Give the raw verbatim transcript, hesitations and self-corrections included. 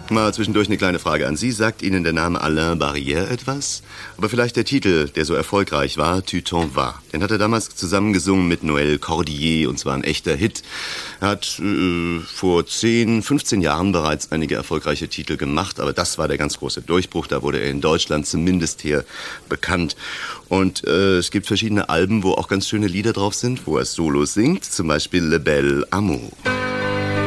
Mal zwischendurch eine kleine Frage an Sie. Sagt Ihnen der Name Alain Barrière etwas? Aber vielleicht der Titel, der so erfolgreich war, Tu t'en vas. Den hat er damals zusammengesungen mit Noël Cordier und zwar ein echter Hit. Er hat äh, vor zehn, fünfzehn Jahren bereits einige erfolgreiche Titel gemacht, aber das war der ganz große Durchbruch. Da wurde er in Deutschland zumindest her bekannt. Und äh, es gibt verschiedene Alben, wo auch ganz schöne Lieder drauf sind, wo er Solo singt, zum Beispiel Le Bel Amour.